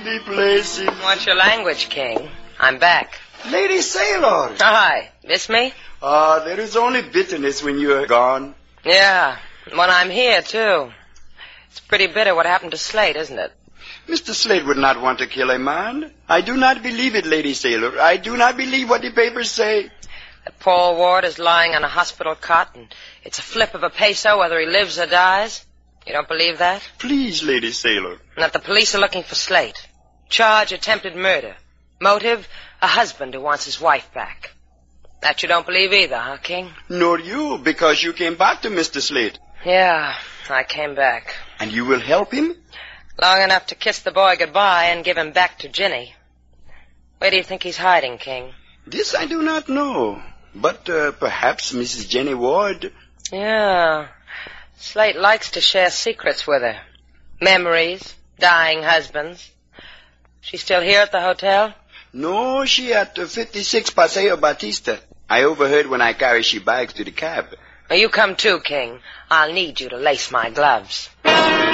The place is... Watch your language, King. I'm back. Lady Sailor. Hi. Miss me? There is only bitterness when you are gone. Yeah. When I'm here, too. It's pretty bitter what happened to Slate, isn't it? Mr. Slate would not want to kill a man. I do not believe it, Lady Sailor. I do not believe what the papers say. That Paul Ward is lying on a hospital cot, and it's a flip of a peso whether he lives or dies. You don't believe that? Please, Lady Sailor. And that the police are looking for Slate. Charge, attempted murder. Motive, a husband who wants his wife back. That you don't believe either, huh, King? Nor you, because you came back to Mr. Slate. Yeah, I came back. And you will help him? Long enough to kiss the boy goodbye and give him back to Ginny. Where do you think he's hiding, King? This I do not know. But perhaps Mrs. Jenny Ward. Yeah. Slate likes to share secrets with her. Memories, dying husbands. She's still here at the hotel? No, she at 56 Paseo Batista. I overheard when I carried she bags to the cab. Well, you come too, King. I'll need you to lace my gloves.